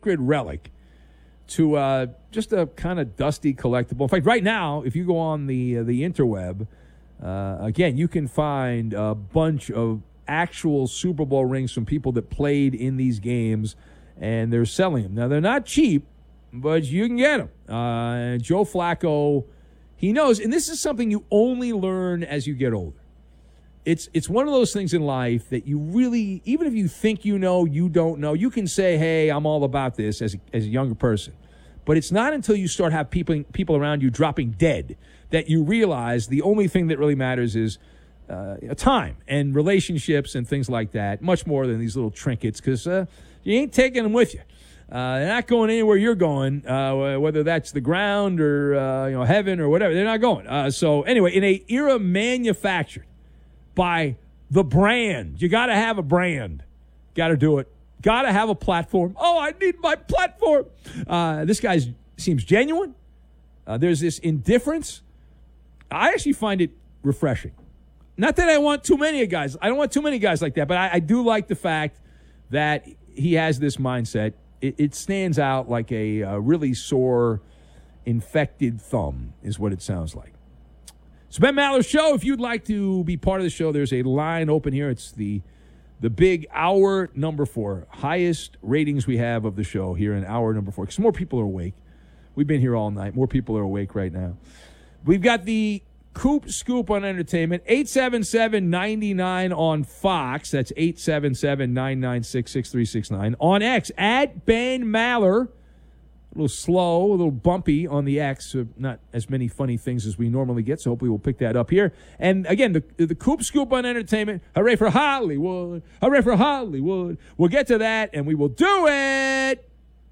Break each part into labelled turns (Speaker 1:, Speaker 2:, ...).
Speaker 1: sacred relic to just a kind of dusty collectible. In fact, right now, if you go on the interweb, again, you can find a bunch of actual Super Bowl rings from people that played in these games, and they're selling them. Now, they're not cheap, but you can get them. And Joe Flacco, he knows, and this is something you only learn as you get older. It's one of those things in life that you really, even if you think you know, you don't know. You can say, hey, I'm all about this as a younger person. But it's not until you start have people around you dropping dead that you realize the only thing that really matters is time and relationships and things like that, much more than these little trinkets, because you ain't taking them with you. They're not going anywhere you're going, whether that's the ground or heaven or whatever. They're not going. So anyway, in a era manufactured by the brand, you got to have a brand. Got to do it. Got to have a platform. Oh, I need my platform. This guy seems genuine. There's this indifference. I actually find it refreshing. Not that I want too many guys. I don't want too many guys like that, but I do like the fact that he has this mindset. It stands out like a really sore, infected thumb is what it sounds like. So Ben Maller Show, if you'd like to be part of the show, there's a line open here. It's the big hour number 4, highest ratings we have of the show here in hour number 4, because more people are awake. We've been here all night. More people are awake right now. We've got the Coop Scoop on entertainment, 877-99 on Fox. That's 877-996-6369. On X, at Ben Maller. A little slow, a little bumpy on the X. Not as many funny things as we normally get, so hopefully we'll pick that up here. And again, the Coop Scoop on entertainment. Hooray for Hollywood. Hooray for Hollywood. We'll get to that, and we will do it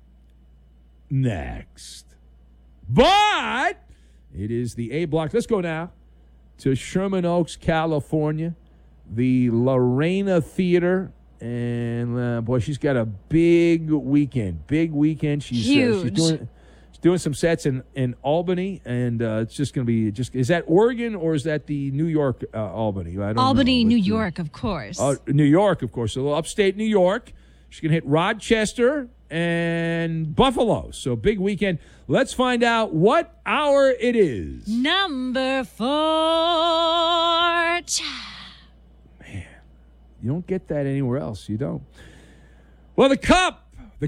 Speaker 1: next. But it is the A block. Let's go now to Sherman Oaks, California, the Lorena Theater. And, boy, she's got a big weekend. Big weekend. She's doing some sets in Albany, and it's just going to be is that Oregon or is that the New York Albany? I don't
Speaker 2: Albany,
Speaker 1: know.
Speaker 2: New York, of course.
Speaker 1: New York, of course. A little upstate New York. She's going to hit Rochester and Buffalo. So big weekend. Let's find out what hour it is.
Speaker 2: Number 4.
Speaker 1: Man, you don't get that anywhere else. You don't. Well, the cup,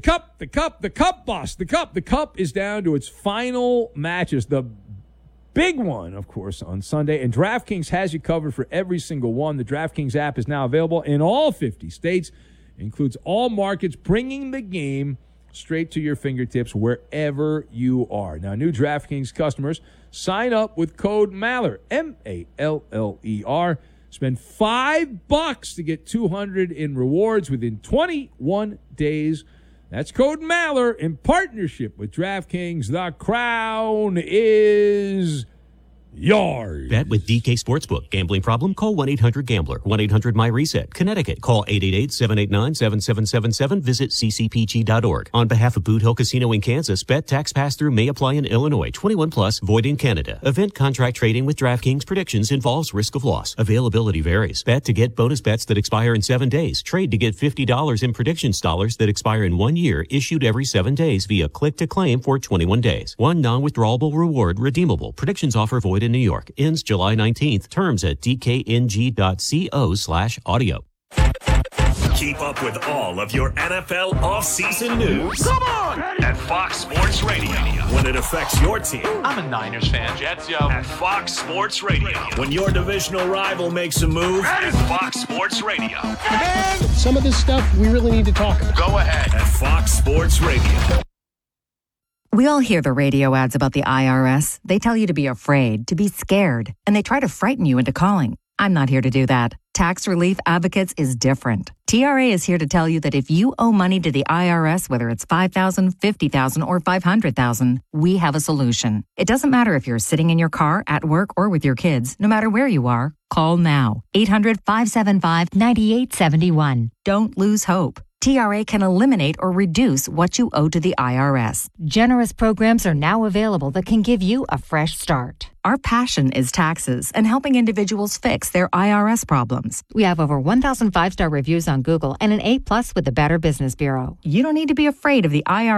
Speaker 1: boss. The cup is down to its final matches. The big one, of course, on Sunday. And DraftKings has you covered for every single one. The DraftKings app is now available in all 50 states. Includes all markets, bringing the game straight to your fingertips wherever you are. Now, new DraftKings customers, sign up with code Maller, M-A-L-L-E-R. Spend $5 to get $200 in rewards within 21 days. That's code Maller in partnership with DraftKings. The crown is yours.
Speaker 3: Bet with DK Sportsbook. Gambling problem? Call 1-800-GAMBLER. 1-800-MY-RESET. Connecticut. Call 888-789-7777. Visit ccpg.org. On behalf of Boot Hill Casino in Kansas, bet tax pass-through may apply in Illinois. 21 plus. Void in Canada. Event contract trading with DraftKings predictions involves risk of loss. Availability varies. Bet to get bonus bets that expire in 7 days. Trade to get $50 in predictions dollars that expire in 1 year, issued every 7 days via click to claim for 21 days. One non-withdrawable reward redeemable. Predictions offer void in New York. Ends July 19th. Terms at dkng.co/audio.
Speaker 4: Keep up with all of your NFL offseason news.
Speaker 5: Come on!
Speaker 4: At Fox Sports Radio. When it affects your team.
Speaker 5: I'm a Niners fan. Jets, yo.
Speaker 4: At Fox Sports Radio. When your divisional rival makes a move. At Fox Sports Radio.
Speaker 6: And some of this stuff we really need to talk about.
Speaker 4: Go ahead. At Fox Sports Radio.
Speaker 7: We all hear the radio ads about the IRS. They tell you to be afraid, to be scared, and they try to frighten you into calling. I'm not here to do that. Tax Relief Advocates is different. TRA is here to tell you that if you owe money to the IRS, whether it's $5,000, $50,000, or $500,000, we have a solution. It doesn't matter if you're sitting in your car, at work, or with your kids. No matter where you are, call now. 800-575-9871. Don't lose hope. TRA can eliminate or reduce what you owe to the IRS.
Speaker 8: Generous programs are now available that can give you a fresh start.
Speaker 7: Our passion is taxes and helping individuals fix their IRS problems.
Speaker 8: We have over 1,000 5-star reviews on Google and an A+ with the Better Business Bureau.
Speaker 7: You don't need to be afraid of the IRS.